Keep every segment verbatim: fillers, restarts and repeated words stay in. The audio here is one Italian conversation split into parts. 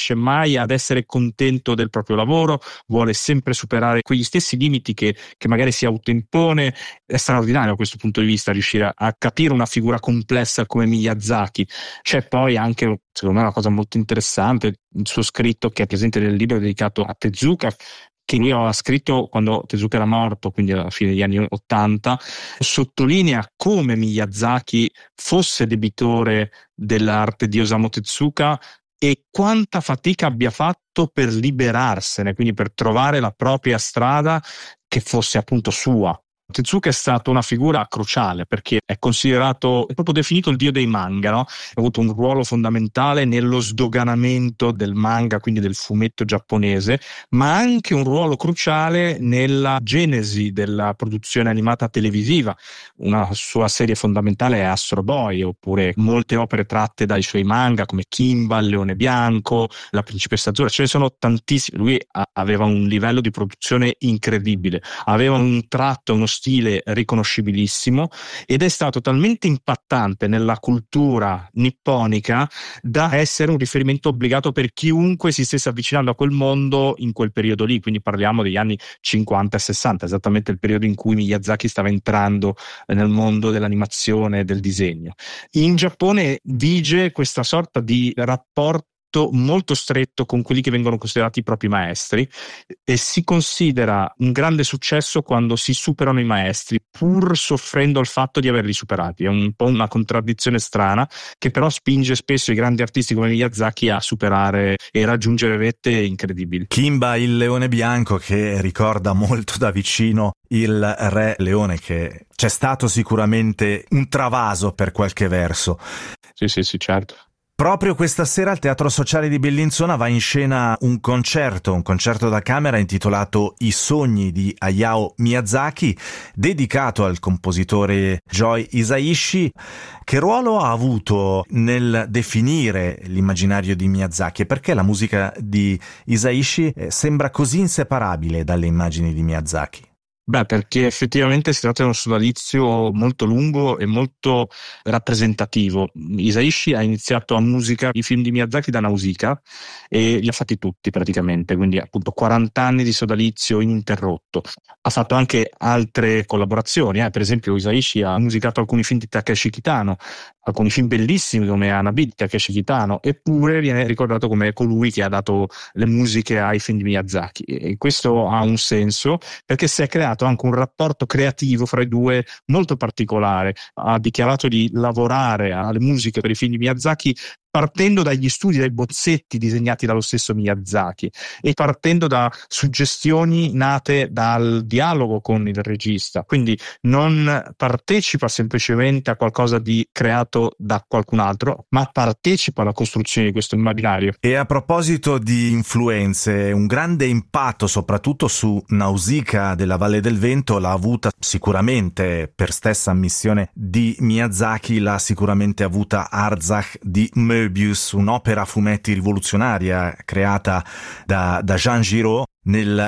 riesce mai ad essere contento del proprio lavoro, vuole sempre superare quegli stessi limiti che, che magari si autoimpone. È straordinario da questo punto di vista riuscire a, a capire una figura complessa come Miyazaki. C'è poi anche, secondo me, una cosa molto interessante, il suo scritto che è presente nel libro dedicato a Tezuka, che lui aveva scritto quando Tezuka era morto, quindi alla fine degli anni ottanta, sottolinea come Miyazaki fosse debitore dell'arte di Osamu Tezuka e quanta fatica abbia fatto per liberarsene, quindi per trovare la propria strada che fosse appunto sua. Tezuka è stato una figura cruciale perché è considerato, è proprio definito il dio dei manga, no? Ha avuto un ruolo fondamentale nello sdoganamento del manga, quindi del fumetto giapponese, ma anche un ruolo cruciale nella genesi della produzione animata televisiva. Una sua serie fondamentale è Astro Boy, oppure molte opere tratte dai suoi manga come Kimba, il Leone Bianco, La Principessa Azzurra. Ce ne sono tantissimi. Lui a- aveva un livello di produzione incredibile, aveva un tratto, uno stile riconoscibilissimo ed è stato talmente impattante nella cultura nipponica da essere un riferimento obbligato per chiunque si stesse avvicinando a quel mondo in quel periodo lì, quindi parliamo degli anni cinquanta e sessanta, esattamente il periodo in cui Miyazaki stava entrando nel mondo dell'animazione e del disegno. In Giappone vige questa sorta di rapporto molto stretto con quelli che vengono considerati i propri maestri e si considera un grande successo quando si superano i maestri pur soffrendo il fatto di averli superati. È un po' una contraddizione strana che però spinge spesso i grandi artisti come Miyazaki a superare e raggiungere vette incredibili. Kimba, il leone bianco, che ricorda molto da vicino il re leone, che c'è stato sicuramente un travaso per qualche verso. Sì, sì, sì, certo. Proprio questa sera al Teatro Sociale di Bellinzona va in scena un concerto, un concerto da camera intitolato I sogni di Hayao Miyazaki, dedicato al compositore Joe Hisaishi. Che ruolo ha avuto nel definire l'immaginario di Miyazaki e perché la musica di Hisaishi sembra così inseparabile dalle immagini di Miyazaki? Beh, perché effettivamente si tratta di uno sodalizio molto lungo e molto rappresentativo. Hisaishi ha iniziato a musicare i film di Miyazaki da Nausicaa e li ha fatti tutti praticamente, quindi appunto quaranta anni di sodalizio ininterrotto. Ha fatto anche altre collaborazioni, eh. Per esempio Hisaishi ha musicato alcuni film di Takeshi Kitano, alcuni film bellissimi come Hanabi di Takeshi Kitano, eppure viene ricordato come colui che ha dato le musiche ai film di Miyazaki, e questo ha un senso perché si è creato anche un rapporto creativo fra i due molto particolare. Ha dichiarato di lavorare alle musiche per i film di Miyazaki partendo dagli studi, dai bozzetti disegnati dallo stesso Miyazaki e partendo da suggestioni nate dal dialogo con il regista, quindi non partecipa semplicemente a qualcosa di creato da qualcun altro, ma partecipa alla costruzione di questo immaginario. E a proposito di influenze, un grande impatto soprattutto su Nausicaa della Valle del Vento l'ha avuta sicuramente, per stessa ammissione di Miyazaki, l'ha sicuramente avuta Arzach di Möbius, un'opera a fumetti rivoluzionaria creata da, da Jean Giraud nel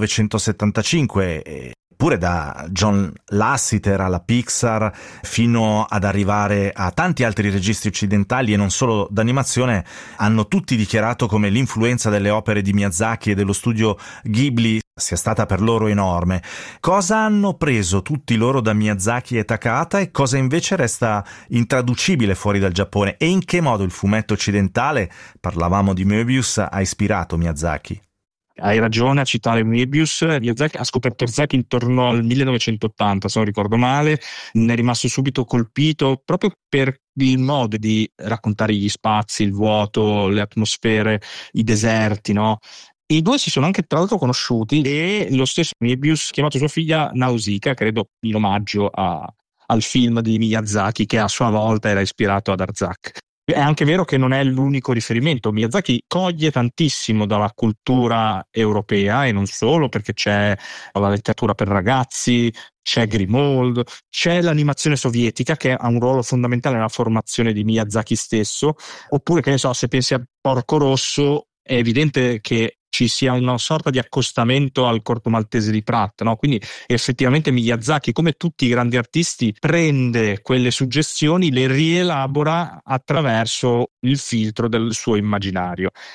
millenovecentosettantacinque, pure da John Lasseter alla Pixar, fino ad arrivare a tanti altri registi occidentali e non solo d'animazione, hanno tutti dichiarato come l'influenza delle opere di Miyazaki e dello studio Ghibli sia stata per loro enorme. Cosa hanno preso tutti loro da Miyazaki e Takahata e cosa invece resta intraducibile fuori dal Giappone? E in che modo il fumetto occidentale, parlavamo di Möbius, ha ispirato Miyazaki? Hai ragione a citare Möbius. Miyazaki ha scoperto Miyazaki intorno al millenovecentottanta, se non ricordo male, ne è rimasto subito colpito proprio per il modo di raccontare gli spazi, il vuoto, le atmosfere, i deserti, no? I due si sono anche tra l'altro conosciuti e lo stesso Möbius ha chiamato sua figlia Nausicaa, credo in omaggio a, al film di Miyazaki che a sua volta era ispirato ad Arzach. È anche vero che non è l'unico riferimento. Miyazaki coglie tantissimo dalla cultura europea e non solo, perché c'è la letteratura per ragazzi, c'è Grimold, c'è l'animazione sovietica che ha un ruolo fondamentale nella formazione di Miyazaki stesso, oppure che ne so, se pensi a Porco Rosso è evidente che ci sia una sorta di accostamento al corto maltese di Pratt, no? Quindi effettivamente Miyazaki, come tutti i grandi artisti, prende quelle suggestioni, le rielabora attraverso il filtro del suo immaginario.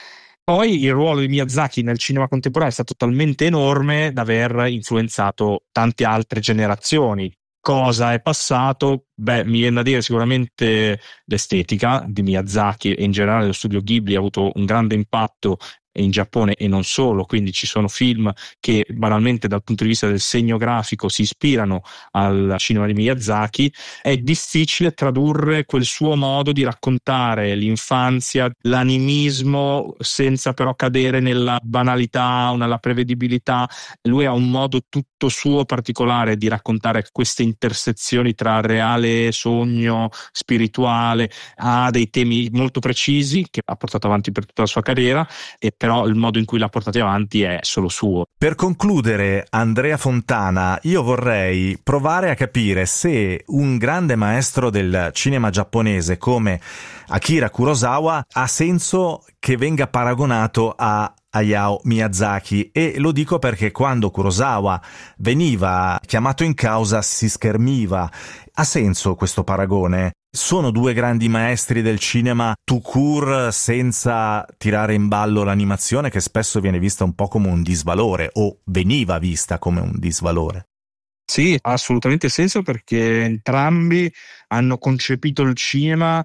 Poi il ruolo di Miyazaki nel cinema contemporaneo è stato talmente enorme da aver influenzato tante altre generazioni. Cosa è passato? Beh, mi viene da dire sicuramente l'estetica di Miyazaki e in generale lo studio Ghibli ha avuto un grande impatto in Giappone e non solo, quindi ci sono film che banalmente dal punto di vista del segno grafico si ispirano al cinema di Miyazaki. È difficile tradurre quel suo modo di raccontare l'infanzia, l'animismo, senza però cadere nella banalità o nella prevedibilità. Lui ha un modo tutto suo particolare di raccontare queste intersezioni tra reale, sogno, spirituale. Ha dei temi molto precisi che ha portato avanti per tutta la sua carriera, e però il modo in cui l'ha portati avanti è solo suo. Per concludere, Andrea Fontana, io vorrei provare a capire se un grande maestro del cinema giapponese come Akira Kurosawa ha senso che venga paragonato a Hayao Miyazaki, e lo dico perché quando Kurosawa veniva chiamato in causa si schermiva. Ha senso questo paragone? Sono due grandi maestri del cinema tout court, senza tirare in ballo l'animazione, che spesso viene vista un po' come un disvalore, o veniva vista come un disvalore. Sì, ha assolutamente senso, perché entrambi hanno concepito il cinema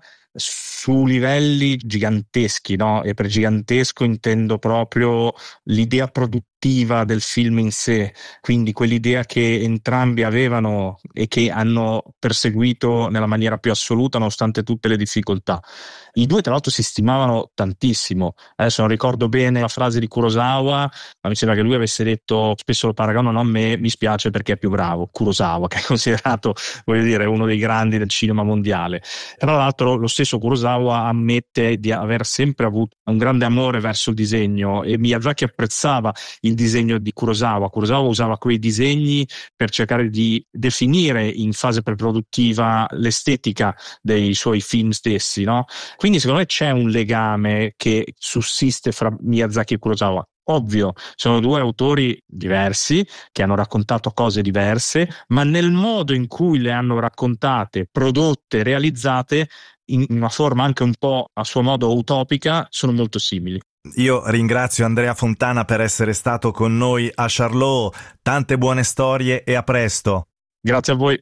su livelli giganteschi, no? E per gigantesco intendo proprio l'idea produttiva del film in sé, quindi quell'idea che entrambi avevano e che hanno perseguito nella maniera più assoluta nonostante tutte le difficoltà. I due tra l'altro si stimavano tantissimo. Adesso non ricordo bene la frase di Kurosawa, ma mi sembra che lui avesse detto, spesso lo paragonano a me, mi spiace perché è più bravo, Kurosawa, che è considerato, voglio dire, uno dei grandi del cinema mondiale. Tra l'altro lo stesso Kurosawa ammette di aver sempre avuto un grande amore verso il disegno, e Miyazaki apprezzava il disegno di Kurosawa. Kurosawa usava quei disegni per cercare di definire in fase preproduttiva l'estetica dei suoi film stessi, no? Quindi secondo me c'è un legame che sussiste fra Miyazaki e Kurosawa. Ovvio, sono due autori diversi che hanno raccontato cose diverse, ma nel modo in cui le hanno raccontate, prodotte, realizzate in una forma anche un po' a suo modo utopica, sono molto simili. Io ringrazio Andrea Fontana per essere stato con noi a Charlot. Tante buone storie e a presto. Grazie a voi.